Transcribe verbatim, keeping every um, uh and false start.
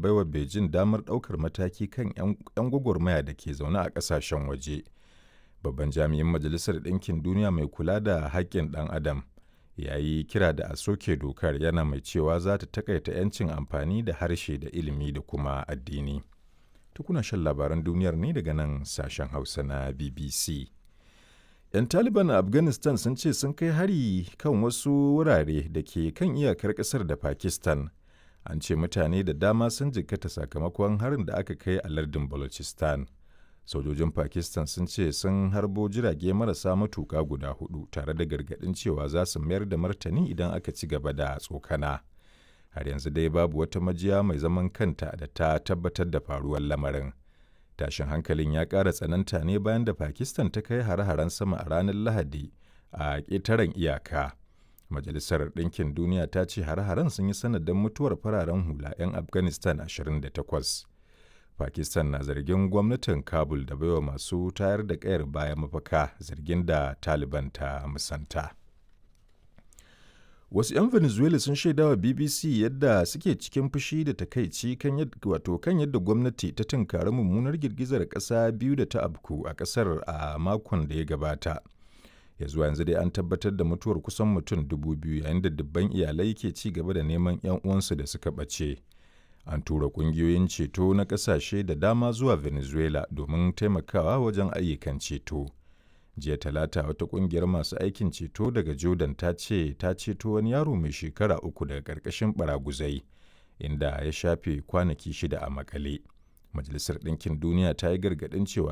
baiwa Beijing damar ɗaukar mataki kan 'yan gwagwarmaya da ke zaune a ƙasashen waje. Babban jami'in Majalisar Ɗinkin Duniya mai kula da haƙƙin ɗan adam ya yi kira da a soke dokar, yana mai cewa za ta takaita 'yancin amfani da harshe da ilimi da kuma addini. Tukuna shan labaran duniyar ne daga nan sashen Hausa na B B C. 'Yan Taliban a Afghanistan sun ce sun kai hari kan wasu wurare da ke kan iyakar ƙasar da Pakistan. An ce mutane da dama sun jikkata sakamakon harin da aka kai a lardin Balochistan. Sojojin Pakistan sun ce sun harbo jirage marasa matuƙa guda hudu tare da gargaɗin cewa za su mayar da martani idan aka ci gaba da tsokana. Har yanzu dai babu wata majiya mai zaman kanta da ta tabbatar da faruwar lamarin. Tashin hankalin ya ƙara tsananta ne bayan da Pakistan ta kai hare-haren sama a ranar Lahadi a ƙetaren iyaka. Majalisar Ɗinkin Duniya ta ce hare-haren sun yi sanadin mutuwar fararen hula 'yan Afghanistan ashirin da takwas. Pakistan na zargin gwamnatin Kabul da baiwa masu tayar da ƙayar baya mafaka, zargin da Taliban ta musanta. Wasu 'yan Venezuela sun shaidawa B B C yadda suke cikin fushi da takaici kan yadda wato kan yadda gwamnati ta tunkari mummunar girgizar ƙasa biyu da ta afku a ƙasar a makon da ya gabata. Ya zuwa yanzu dai an tabbatar da mutuwar kusan mutum dubu biyu yayin da dubban iyalai ke ci gaba da neman 'yan uwansu da suka ɓace. An tura ƙungiyoyin ceto na ƙasashe da dama zuwa Venezuela domin taimakawa wajen ayyukan ceto. Jiya Talata wata ƙungiyar masu aikin ceto daga Jordan ta ce ta ceto wani yaro mai shekara uku daga ƙarƙashin ɓaraguzai, inda ya shafe kwanaki shida a makale. Majalisar Ɗinkin Duniya ta yi gargaɗin cewa